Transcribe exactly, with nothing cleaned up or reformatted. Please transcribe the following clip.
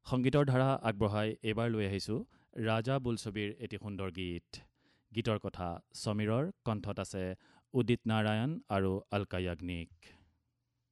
সংগীতৰ ধাৰা আগবঢ়াই এইবাৰ লৈ আহিছোঁ ৰাজা বোলছবিৰ এটি সুন্দৰ গীত। গীতৰ কথা সমীৰৰ, কণ্ঠত আছে উদিত নাৰায়ণ আৰু অলকা য়াগনিক।